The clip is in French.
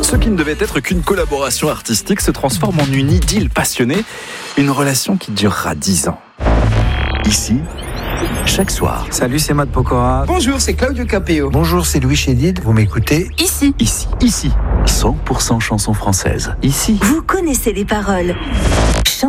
Ce qui ne devait être qu'une collaboration artistique se transforme en une idylle passionnée, une relation qui durera 10 ans. Ici, chaque soir. Salut, c'est Matt Pokora. Bonjour, c'est Claudio Capéo. Bonjour, c'est Louis Chédid. Vous m'écoutez ? Ici. 100% chansons françaises. Ici. Vous connaissez les paroles.